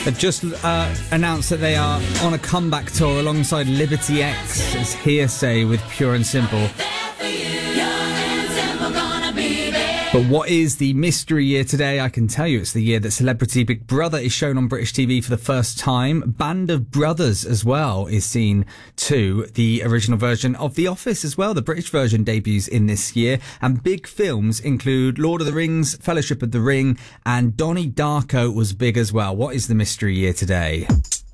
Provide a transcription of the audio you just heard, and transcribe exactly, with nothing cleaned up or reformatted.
They've just uh, announced that they are on a comeback tour alongside Liberty X. It's Hearsay with Pure and Simple. But what is the mystery year today? I can tell you it's the year that Celebrity Big Brother is shown on British T V for the first time. Band of Brothers as well is seen too. The original version of The Office as well. The British version debuts in this year. And big films include Lord of the Rings, Fellowship of the Ring, and Donnie Darko was big as well. What is the mystery year today?